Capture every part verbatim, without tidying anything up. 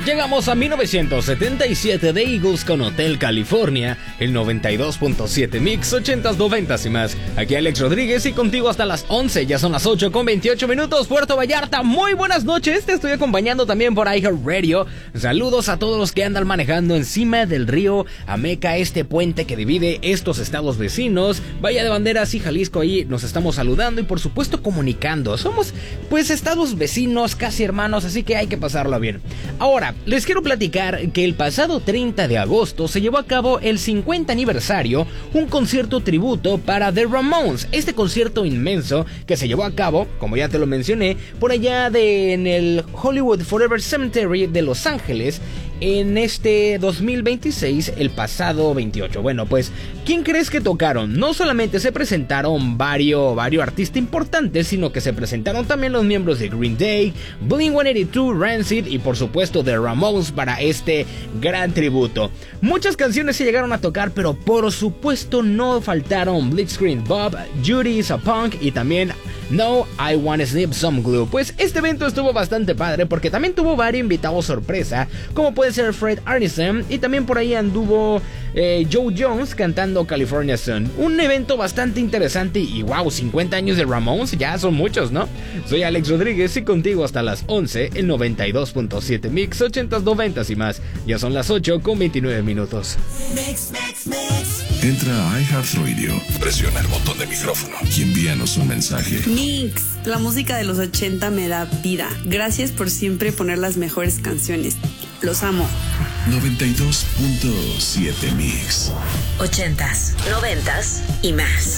Llegamos a mil novecientos setenta y siete de Eagles con Hotel California, el noventa y dos punto siete Mix, ochentas, noventas y más. Aquí Alex Rodríguez y contigo hasta las once, ya son las ocho con veintiocho minutos, Puerto Vallarta. Muy buenas noches, te estoy acompañando también por iHeartRadio. Saludos a todos los que andan manejando encima del río Ameca, este puente que divide estos estados vecinos. Bahía de Banderas y Jalisco, ahí nos estamos saludando y por supuesto comunicando. Somos pues estados vecinos, casi hermanos, así que hay que pasarlo bien. Ahora, les quiero platicar que el pasado treinta de agosto se llevó a cabo el cincuenta aniversario, un concierto tributo para The Ramones. Este concierto inmenso que se llevó a cabo, como ya te lo mencioné, por allá de en el Hollywood Forever Cemetery de Los Ángeles, en este dos mil veintiséis, el pasado veintiocho. Bueno, pues, ¿quién crees que tocaron? No solamente se presentaron varios, varios artistas importantes, sino que se presentaron también los miembros de Green Day, Blink ciento ochenta y dos, Rancid y por supuesto The Ramones para este gran tributo. Muchas canciones se llegaron a tocar, pero por supuesto no faltaron Blitzkrieg Bob, Judy is a Punk y también No, I Wanna Snip Some Glue. Pues este evento estuvo bastante padre porque también tuvo varios invitados sorpresa, como puede ser Fred Armisen, y también por ahí anduvo eh, Joe Jones cantando California Sun. Un evento bastante interesante y wow, cincuenta años de Ramones, ya son muchos, ¿no? Soy Alex Rodríguez y contigo hasta las once, el noventa y dos punto siete Mix, ochentas, noventas y más. Ya son las ocho con veintinueve minutos. Mix, mix, mix. Entra a iHeartRadio, presiona el botón de micrófono y envíanos un mensaje. Mix, la música de los ochenta me da vida. Gracias por siempre poner las mejores canciones. Los amo. noventa y dos punto siete Mix. Ochentas, noventas y más.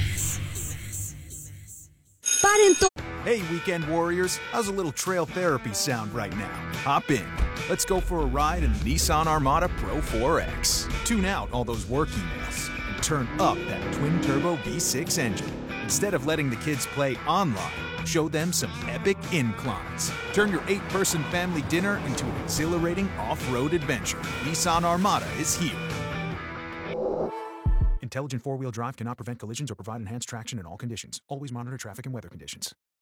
Paren to- Hey, weekend warriors, how's a little trail therapy sound right now? Hop in. Let's go for a ride in the Nissan Armada Pro four X. Tune out all those work emails and turn up that twin-turbo V six engine. Instead of letting the kids play online, show them some epic inclines. Turn your eight-person family dinner into an exhilarating off-road adventure. Nissan Armada is here. Intelligent four-wheel drive cannot prevent collisions or provide enhanced traction in all conditions. Always monitor traffic and weather conditions.